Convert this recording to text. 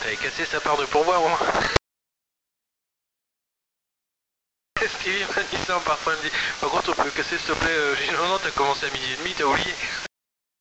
J'avais cassé sa part de pourboire moi. Stevie m'a dit ça en parfois, il me dit par contre on peut casser s'il te plaît, j'ai dit non non t'as commencé à 12h30, t'as oublié.